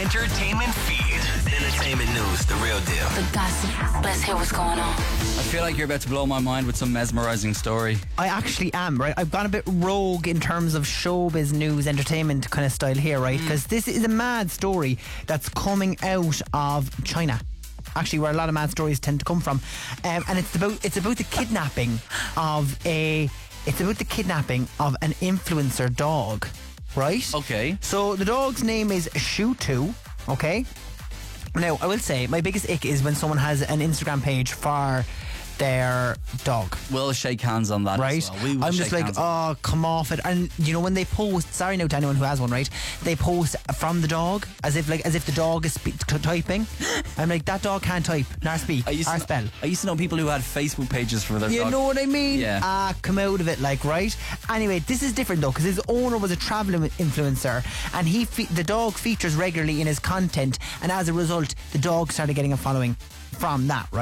entertainment feed. Entertainment news, the real deal. The gossip. Let's hear what's going on. I feel like you're about to blow my mind with some mesmerising story. I actually am, right? I've gone a bit rogue in terms of showbiz news, entertainment kind of style here, right? Because this is a mad story that's coming out of China. Actually, where a lot of mad stories tend to come from, and it's about the kidnapping of an influencer dog, right? Okay. So the dog's name is Shu2. Okay. Now, I will say my biggest ick is when someone has an Instagram page for their dog. We'll shake hands on that, right? as well. We will I'm shake just like, hands on oh, come off it. And you know, when they post, sorry now to anyone who has one, right? They post from the dog as if the dog is typing. I'm like, that dog can't type nor speak or spell. I used to know people who had Facebook pages for their dog. You know what I mean? Yeah. Come out of it, like, right? Anyway, this is different though, because his owner was a travel influencer, and the dog features regularly in his content, and as a result, the dog started getting a following from that, right?